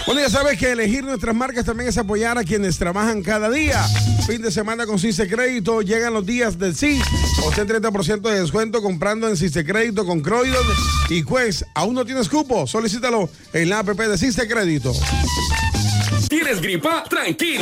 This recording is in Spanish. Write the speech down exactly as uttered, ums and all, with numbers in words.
Bueno, ya sabes que elegir nuestras marcas también es apoyar a quienes trabajan cada día. Fin de semana con Cise Crédito, llegan los días del sí. Obtén treinta por ciento de descuento comprando en Cise Crédito con Croydon y Quest. ¿Aún no tienes cupo? Solicítalo en la app de Cise Crédito. ¿Tienes gripa? Tranquilo.